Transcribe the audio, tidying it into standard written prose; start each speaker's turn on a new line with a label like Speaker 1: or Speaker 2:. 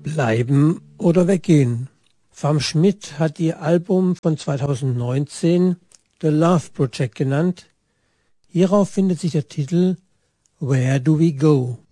Speaker 1: Bleiben oder weggehen? Farm Schmidt hat ihr Album von 2019 The Love Project genannt. Hierauf findet sich der Titel Where Do We Go?